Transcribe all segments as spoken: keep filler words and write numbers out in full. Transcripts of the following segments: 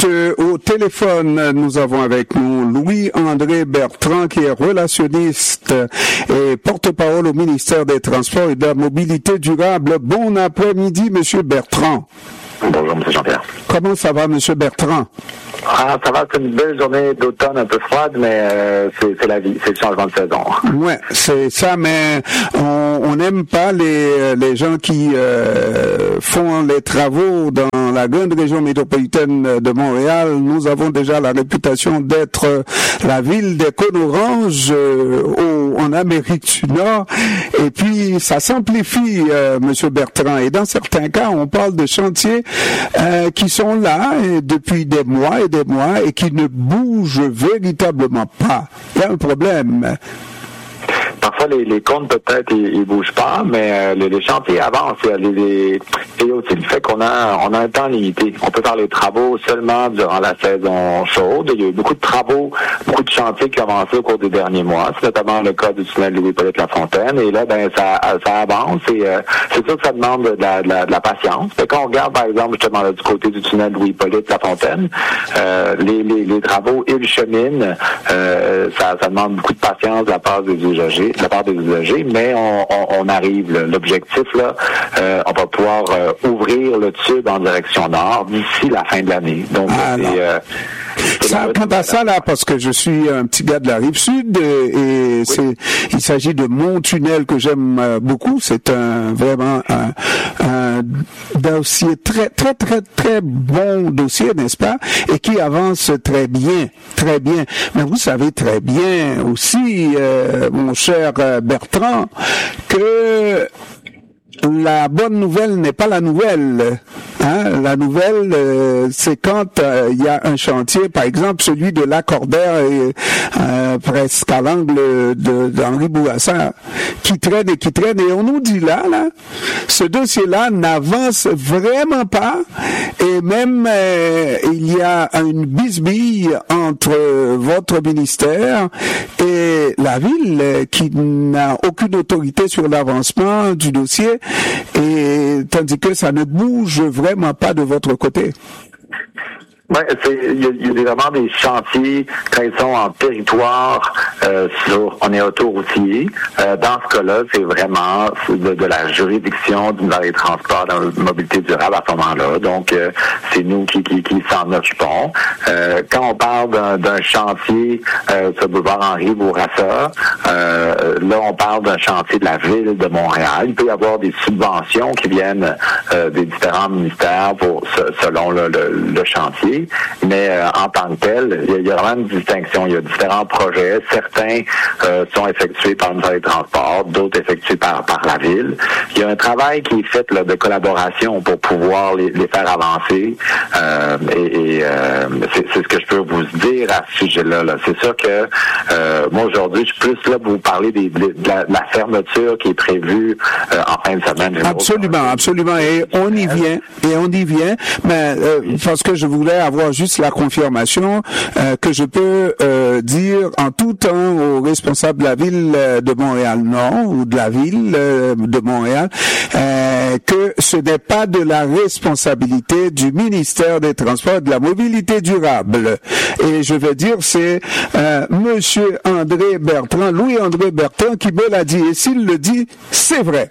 euh, au téléphone, nous avons avec nous Louis-André Bertrand, qui est relationniste et porte-parole au ministère des Transports et de la Mobilité durable. Bon après-midi, Monsieur Bertrand. Bonjour, M. Jean-Pierre. Comment ça va, M. Bertrand? Ah, ça va, c'est une belle journée d'automne un peu froide, mais euh, c'est, c'est la vie, c'est le changement de saison. Ouais, c'est ça, mais on n'aime pas les, les gens qui euh, font les travaux dans la grande région métropolitaine de Montréal. Nous avons déjà la réputation d'être la ville des cônes oranges euh, au, en Amérique du Nord, et puis ça s'amplifie, euh, M. Bertrand, et dans certains cas, on parle de chantiers euh, qui sont là et depuis des mois et des mois et qui ne bougent véritablement pas. Il y a un problème. Parfois, les, les comptes, peut-être, ils, ils bougent pas, mais euh, les, les chantiers avancent. Les, les, et aussi le fait qu'on a, on a un temps limité. On peut faire les travaux seulement durant la saison chaude. Il y a eu beaucoup de travaux, beaucoup de chantiers qui ont avancé au cours des derniers mois. C'est notamment le cas du tunnel Louis-Hippolyte-Lafontaine. Et là, ben, ça, ça avance. Et euh, c'est sûr que ça demande de la, de la, de la patience. Mais quand on regarde, par exemple, justement, là, du côté du tunnel Louis-Hippolyte-Lafontaine, euh, les, les, les travaux, ils cheminent. Euh, ça, ça demande beaucoup de patience de la part des usagers. De la part des usagers, mais on, on, on arrive. Là. L'objectif, là, euh, on va pouvoir euh, ouvrir le tube en direction nord d'ici la fin de l'année. Donc, ah, c'est, euh, c'est ça, quant à ça, là, parce que je suis un petit gars de la Rive-Sud, et, et oui. c'est, il s'agit de mon tunnel que j'aime euh, beaucoup. C'est un vraiment un, un dossier très, très, très, très bon dossier, n'est-ce pas? Et qui avance très bien, très bien. Mais vous savez très bien aussi, euh, mon cher Bertrand, que la bonne nouvelle n'est pas la nouvelle. Hein? La nouvelle, euh, c'est quand il euh, y a un chantier, par exemple celui de Lacordaire, et, euh, presque à l'angle de, d'Henri Bourassa, qui traîne et qui traîne. Et on nous dit là, là, ce dossier-là n'avance vraiment pas. Et même, euh, il y a une bisbille entre votre ministère et la ville, euh, qui n'a aucune autorité sur l'avancement du dossier. Et tandis que ça ne bouge vraiment pas de votre côté. Oui, il y, y a vraiment des chantiers quand ils sont en territoire, euh, sur, on est autoroutier. Euh, dans ce cas-là, c'est vraiment de, de la juridiction du ministère des Transports dans la mobilité durable à ce moment-là. Donc, euh, c'est nous qui, qui, qui s'en occupons. Euh, quand on parle d'un, d'un chantier euh, sur le boulevard Henri Bourassa, euh, là, on parle d'un chantier de la ville de Montréal. Il peut y avoir des subventions qui viennent euh, des différents ministères pour selon le, le, le chantier. Mais euh, en tant que tel, il y, y a vraiment une distinction. Il y a différents projets. Certains euh, sont effectués par le ministère des Transports, d'autres effectués par, par la ville. Il y a un travail qui est fait là, de collaboration pour pouvoir les, les faire avancer. Euh, et et euh, c'est, c'est ce que je peux vous dire à ce sujet-là. Là. C'est sûr que euh, moi, aujourd'hui, je suis plus là pour vous parler des, de, la, de la fermeture qui est prévue euh, en fin de semaine. Absolument, absolument. Et on y vient. Et on y vient. Mais euh, parce que je voulais avoir juste la confirmation euh, que je peux euh, dire en tout temps aux responsables de la ville de Montréal-Nord ou de la ville euh, de Montréal euh, que ce n'est pas de la responsabilité du ministère des Transports et de la Mobilité durable. Et je veux dire, c'est euh, Monsieur André Bertrand, Louis-André Bertrand qui me l'a dit. Et s'il le dit, c'est vrai.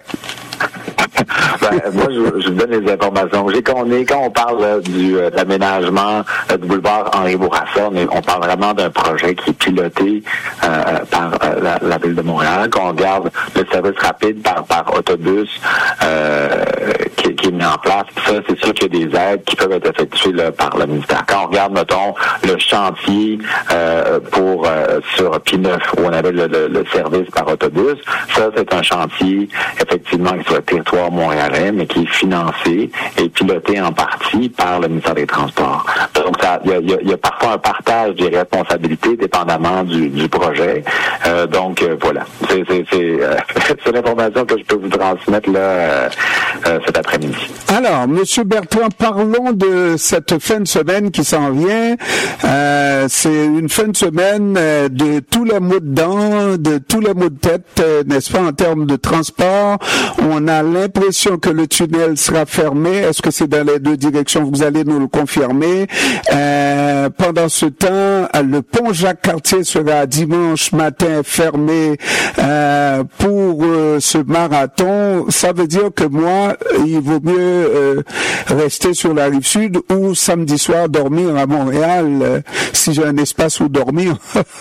Ben, moi, je, je vous donne les informations. J'ai, quand, on est, quand on parle là, du, euh, de l'aménagement euh, du boulevard Henri Bourassa, on, est, on parle vraiment d'un projet qui est piloté euh, par euh, la, la Ville de Montréal. Quand on regarde le service rapide par, par autobus euh, qui, qui est mis en place, ça, c'est sûr qu'il y a des aides qui peuvent être effectuées là, par le ministère. Quand on regarde, mettons, le chantier euh, pour euh, sur P neuf, où on avait le, le, le service par autobus, ça, c'est un chantier, effectivement, qui soit territoire montréalais, mais qui est financé et piloté en partie par le ministère des Transports. Donc, il y a, y a parfois un partage des responsabilités dépendamment du, du projet. Euh, donc, euh, voilà. C'est, c'est, c'est, euh, c'est l'information que je peux vous transmettre là euh, euh, cet après-midi. l'après-midi. Alors, Monsieur Bertrand, parlons de cette fin de semaine qui s'en vient. Euh, c'est une fin de semaine euh, de tous les maux de dents, de tous les maux de tête, euh, n'est-ce pas, en termes de transport. On a l'impression que le tunnel sera fermé. Est-ce que c'est dans les deux directions? Vous allez nous le confirmer. Euh, pendant ce temps, le pont Jacques-Cartier sera dimanche matin fermé euh, pour euh, ce marathon. Ça veut dire que moi, il vaut mieux euh, rester sur la rive sud ou samedi soir dormir à Montréal euh, si j'ai un espace où dormir.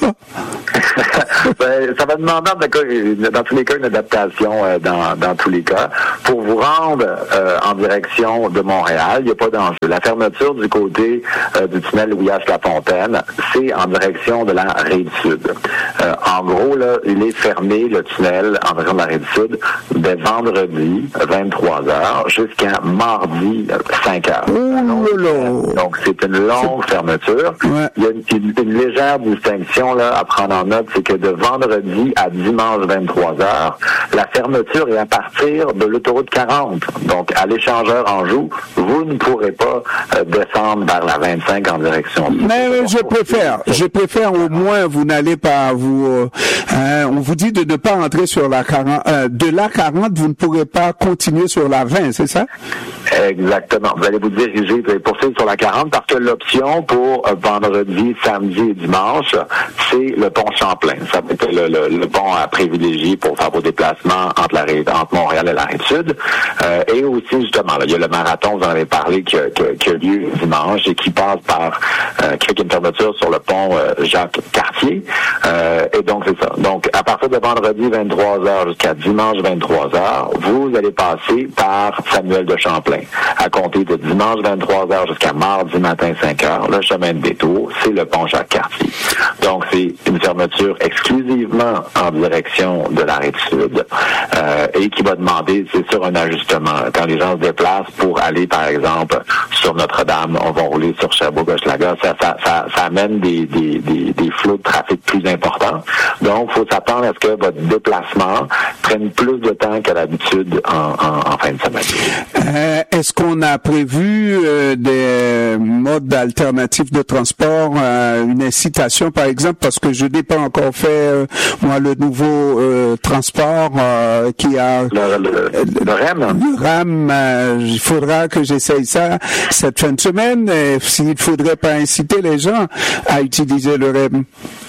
Ben, ça va demander dans tous les cas une adaptation euh, dans, dans tous les cas. Pour vous rendre euh, en direction de Montréal, il n'y a pas d'enjeu. La fermeture du côté euh, du tunnel Louis-H-Lafontaine, c'est en direction de la rive sud. Euh, en gros, là, il est fermé, le tunnel, en direction de la rive sud, dès vendredi, vingt-trois heures, jusqu'à mardi, cinq heures. Oh là. Donc, c'est une longue fermeture. Ouais. Il y a une, une, une légère distinction là, à prendre en note, c'est que de vendredi à dimanche, vingt-trois heures, la fermeture est à partir de l'autoroute quarante. Donc, à l'échangeur Anjou, vous ne pourrez pas euh, descendre vers la vingt-cinq en direction. Mais euh, je préfère, je préfère au moins vous n'allez pas vous. Euh, euh, on vous dit de ne pas entrer sur la quarante. Euh, de la quarante, vous ne pourrez pas continuer sur la vingt, c'est ça? Exactement. Vous allez vous diriger, vous allez poursuivre sur la quarante parce que l'option pour euh, vendredi, samedi et dimanche, c'est le pont Champlain. Ça peut être le, le, le pont à privilégier pour faire vos déplacements entre, la, entre Montréal et la rive sud. Euh, et aussi, justement, là, il y a le marathon, vous en avez parlé, qui, qui, qui a lieu dimanche et qui passe par, euh, qui fait une fermeture sur le pont euh, Jacques-Cartier. Euh, et donc, c'est ça. Donc, à partir de vendredi, vingt-trois heures jusqu'à dimanche, vingt-trois heures, vous allez passer par Samuel de Champlain. À compter de dimanche, vingt-trois heures jusqu'à mardi matin, cinq heures, le chemin de détour, c'est le pont Jacques-Cartier. Donc, c'est une fermeture exclusivement en direction de la rive sud euh, et qui va demander, c'est sûr, un ajustement. Quand les gens se déplacent pour aller, par exemple, sur Notre-Dame, on va rouler sur Sherbrooke-Hochelaga, ça, ça, ça, ça amène des, des, des, des flots de trafic plus importants. Donc, il faut s'attendre à ce que votre déplacement prenne plus de temps qu'à l'habitude en, en, en fin de semaine. Euh, est-ce qu'on a prévu euh, des modes alternatifs de transport, euh, une incitation, par exemple, parce que je n'ai pas encore fait, euh, moi, le nouveau euh, transport euh, qui a... Le, le, le RAM. Le RAM, euh, il faudra que j'essaye ça cette fin de semaine, et s'il ne faudrait pas inciter les gens à utiliser le RAM.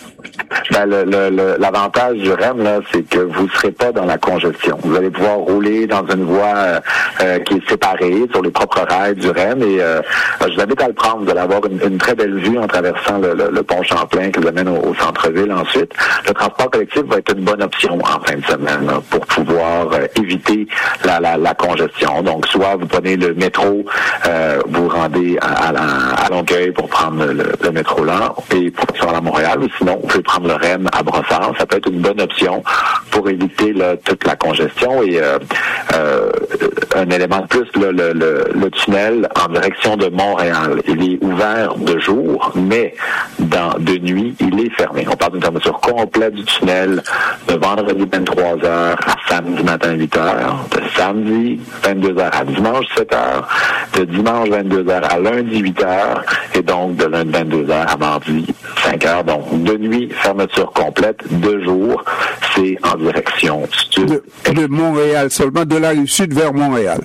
Ben, le, le, le, l'avantage du R E M, là, c'est que vous ne serez pas dans la congestion. Vous allez pouvoir rouler dans une voie euh, qui est séparée sur les propres rails du R E M et euh, je vous invite à le prendre. Vous allez avoir une, une très belle vue en traversant le, le, le pont Champlain qui vous amène au, au centre-ville ensuite. Le transport collectif va être une bonne option en fin de semaine là, pour pouvoir euh, éviter la, la, la congestion. Donc, soit vous prenez le métro, euh, vous rendez à, à, à Longueuil pour prendre le, le métro là et pour se rendre à Montréal, ou sinon, vous pouvez prendre le R E M à Brossard. Ça peut être une bonne option pour éviter là, toute la congestion et euh, euh, un élément de plus, là, le, le, le tunnel en direction de Montréal, il est ouvert de jour, mais dans, de nuit, il est fermé. On parle d'une fermeture complète du tunnel de vendredi vingt-trois heures à samedi matin huit heures, de samedi vingt-deux heures à dimanche sept heures, de dimanche vingt-deux heures à lundi huit heures et donc de lundi vingt-deux heures à mardi cinq heures. Donc, de nuit, fermeture complète. De jour, c'est en direction sud. De, de Montréal seulement, de la rive sud vers Montréal.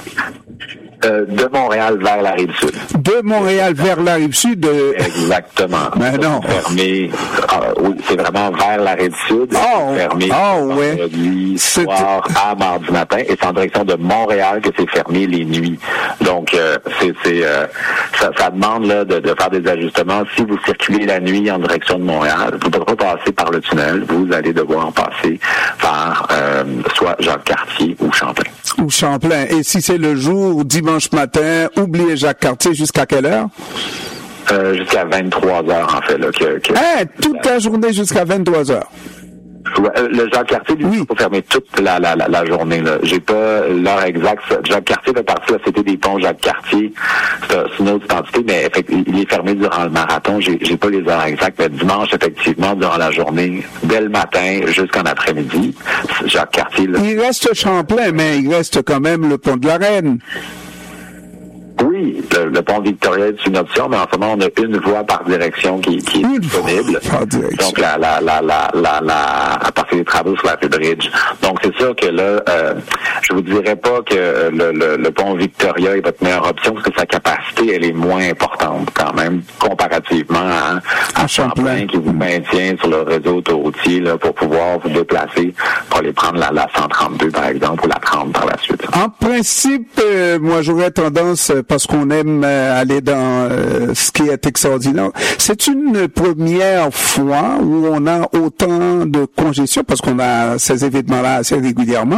Euh, de Montréal vers la rive sud. De Montréal vers la rive sud. Euh... Exactement. Mais non. Fermé. Euh, oui, c'est vraiment vers la rive sud. Oh, fermé. Oh, ouais. Vendredi soir à mardi matin. Et c'est en direction de Montréal que c'est fermé les nuits. Donc, euh, c'est, c'est euh, ça, ça demande là de, de faire des ajustements. Si vous circulez la nuit en direction de Montréal, vous ne pourrez pas passer par le tunnel. Vous allez devoir passer par euh, soit Jacques-Cartier ou Champlain. Ou Champlain. Et si c'est le jour, dimanche matin, oubliez Jacques-Cartier jusqu'à quelle heure? Euh, jusqu'à vingt-trois heures, en fait. Là, que, que... Hein, toute la journée jusqu'à vingt-trois heures. Ouais, le Jacques-Cartier, lui, oui. Faut fermer toute la, la, la, la journée. Là. J'ai pas l'heure exacte. Jacques-Cartier fait partie de la Cité des Ponts Jacques-Cartier. C'est, c'est une autre identité, mais il est fermé durant le marathon. J'ai, j'ai pas les heures exactes, mais dimanche, effectivement, durant la journée, dès le matin jusqu'en après-midi, Jacques-Cartier. Là. Il reste Champlain, mais il reste quand même le pont de la Reine. Oui, le, le pont Victoria est une option, mais en ce moment, on a une voie par direction qui, qui est une disponible. Par direction. Donc, la, la, la, la, la, la, à partir des travaux sur la Bridge. Donc, c'est sûr que là, euh, je vous dirais pas que le, le, le pont Victoria est votre meilleure option, parce que sa capacité, elle est moins importante, quand même, comparativement à, à Champlain, qui vous maintient sur le réseau autoroutier, là, pour pouvoir vous déplacer, pour aller prendre la, la cent trente-deux, par exemple, ou la trente par la suite. En principe, euh, moi, j'aurais tendance, parce qu'on aime aller dans euh, ce qui est extraordinaire. C'est une première fois où on a autant de congestion, parce qu'on a ces événements-là assez régulièrement,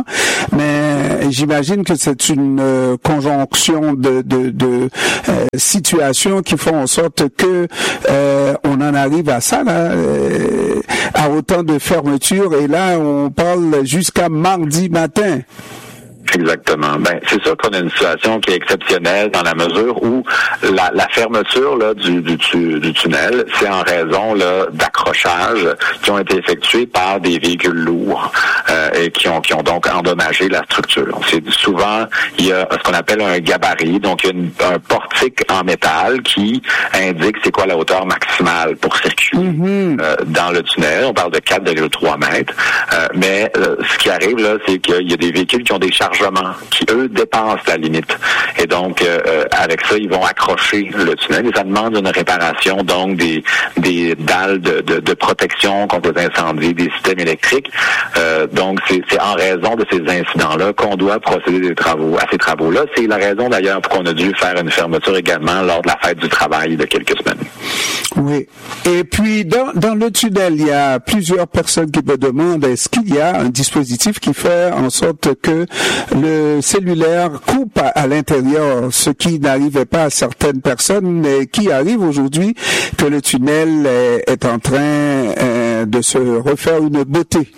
mais j'imagine que c'est une euh, conjonction de, de, de euh, situations qui font en sorte que euh, on en arrive à ça, là, euh, à autant de fermetures, et là, on parle jusqu'à mardi matin. Exactement. Ben, c'est sûr qu'on a une situation qui est exceptionnelle dans la mesure où la, la fermeture là du, du, du tunnel, c'est en raison là d'accrochages qui ont été effectués par des véhicules lourds euh, et qui ont qui ont donc endommagé la structure. C'est souvent il y a ce qu'on appelle un gabarit, donc il y a une, un portique en métal qui indique c'est quoi la hauteur maximale pour circuler mm-hmm. euh, dans le tunnel. On parle de quatre virgule trois mètres, euh, mais euh, ce qui arrive là, c'est qu'il y a des véhicules qui ont des charges qui, eux, dépassent la limite. Et donc, euh, avec ça, ils vont accrocher le tunnel et ça demande une réparation, donc des, des dalles de, de, de protection contre les incendies, des systèmes électriques. Euh, donc, c'est, c'est en raison de ces incidents-là qu'on doit procéder des travaux, à ces travaux-là. C'est la raison, d'ailleurs, pour qu'on a dû faire une fermeture également lors de la fête du travail de quelques semaines. Oui. Et puis, dans, dans le tunnel, il y a plusieurs personnes qui me demandent est-ce qu'il y a un dispositif qui fait en sorte que le cellulaire coupe à, à l'intérieur, ce qui n'arrivait pas à certaines personnes, mais qui arrive aujourd'hui que le tunnel est, est en train euh, de se refaire une beauté.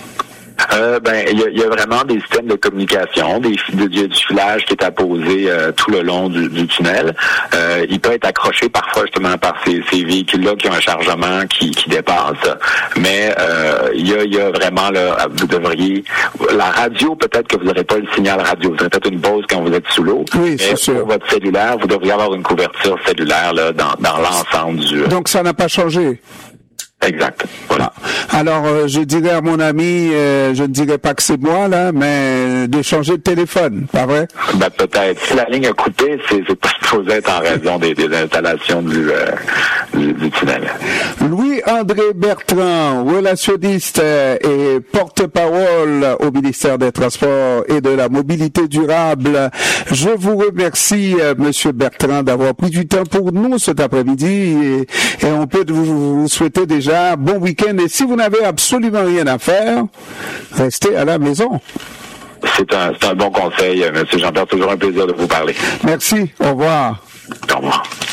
Euh, ben, il y, y a vraiment des systèmes de communication, des de, du filage qui est apposé euh, tout le long du, du tunnel. Euh, il peut être accroché parfois justement par ces, ces véhicules-là qui ont un chargement qui, qui dépasse. Mais euh, il y a, y a vraiment là, vous devriez la radio, peut-être que vous n'aurez pas le signal radio, vous aurez peut-être une pause quand vous êtes sous l'eau. Oui, c'est mais sûr. Pour votre cellulaire, vous devriez avoir une couverture cellulaire là dans, dans l'ensemble du. Donc ça n'a pas changé. Exact. Voilà. Alors, euh, je dirais à mon ami, euh, je ne dirais pas que c'est moi, là, mais de changer de téléphone, pas vrai? Ben, peut-être. Si la ligne a coupé, c'est, c'est pas supposé être en raison des, des installations du, euh, du, du tunnel. Louis-André Bertrand, relationniste et porte-parole au ministère des Transports et de la Mobilité durable. Je vous remercie, euh, Monsieur Bertrand, d'avoir pris du temps pour nous cet après-midi et, et on peut vous, vous souhaiter déjà bon week-end. Et si vous n'avez absolument rien à faire, restez à la maison. C'est un, c'est un bon conseil, M. Jean-Pierre. Toujours un plaisir de vous parler. Merci. Au revoir. Au revoir.